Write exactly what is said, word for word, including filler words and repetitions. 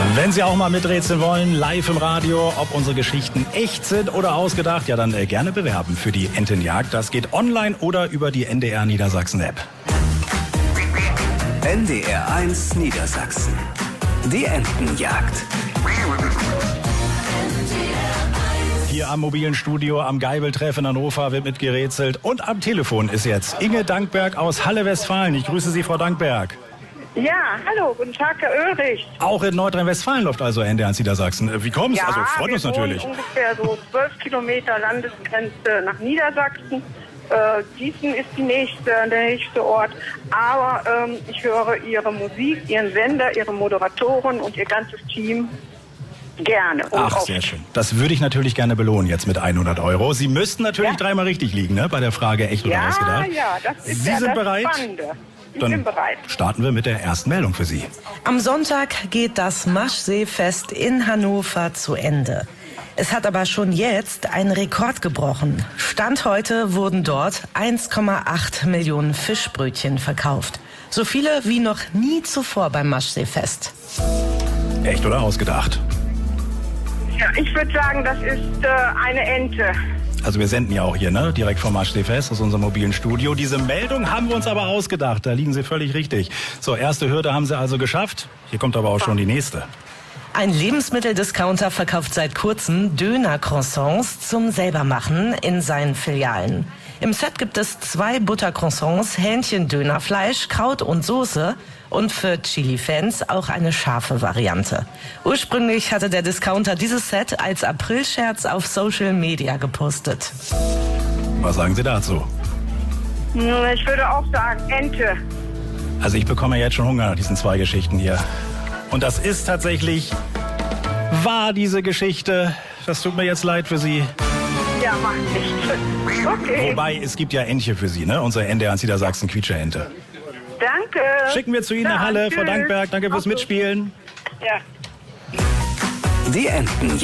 Wenn Sie auch mal miträtseln wollen, live im Radio, ob unsere Geschichten echt sind oder ausgedacht, ja dann äh, gerne bewerben für die Entenjagd. Das geht online oder über die N D R Niedersachsen App. N D R eins Niedersachsen. Die Entenjagd. Hier am mobilen Studio am Geibeltreff in Hannover wird mitgerätselt und am Telefon ist jetzt Inge Dankberg aus Halle, Westfalen. Ich grüße Sie, Frau Dankberg. Ja, hallo, guten Tag, Herr Ulrich. Auch in Nordrhein-Westfalen läuft also N D R eins Niedersachsen. Wie kommt's? Ja, also freut wir uns natürlich. wohnen ungefähr so zwölf Kilometer Landesgrenze nach Niedersachsen. Äh, Gießen ist die nächste, der nächste Ort. Aber ähm, ich höre Ihre Musik, Ihren Sender, Ihre Moderatoren und Ihr ganzes Team gerne. Und Ach, oft. sehr schön. Das würde ich natürlich gerne belohnen jetzt mit hundert Euro. Sie müssten natürlich Ja. dreimal richtig liegen, ne? Bei der Frage echt oder Ja, ausgedacht. ja, das ist Sie ja sind das bereit? Spannende. Ich Dann bin bereit. starten wir mit der ersten Meldung für Sie. Am Sonntag geht das Maschseefest in Hannover zu Ende. Es hat aber schon jetzt einen Rekord gebrochen. Stand heute wurden dort eins Komma acht Millionen Fischbrötchen verkauft. So viele wie noch nie zuvor beim Maschseefest. Echt oder ausgedacht? Ja, ich würde sagen, das ist äh, eine Ente. Also wir senden ja auch hier, ne? Direkt vom Maschseefest aus unserem mobilen Studio. Diese Meldung haben wir uns aber ausgedacht. Da liegen Sie völlig richtig. So, erste Hürde haben Sie also geschafft. Hier kommt aber auch schon die nächste. Ein Lebensmitteldiscounter verkauft seit kurzem Döner-Croissants zum Selbermachen in seinen Filialen. Im Set gibt es zwei Buttercroissants, Hähnchen-Dönerfleisch, Kraut und Soße und für Chili-Fans auch eine scharfe Variante. Ursprünglich hatte der Discounter dieses Set als Aprilscherz auf Social Media gepostet. Was sagen Sie dazu? Hm, Ich würde auch sagen, Ente. Also ich bekomme jetzt schon Hunger nach diesen zwei Geschichten hier. Und das ist tatsächlich wahr, diese Geschichte. Das tut mir jetzt leid für Sie. Ja, macht nichts. Okay. Wobei, es gibt ja Entche für Sie, ne? Unsere N D R eins Niedersachsen Quietsche-Ente. Danke. Schicken wir zu Ihnen nach Ja, Halle. tschüss. Frau Dankberg, danke fürs Auf so. Mitspielen. Ja. Die Entenjagd.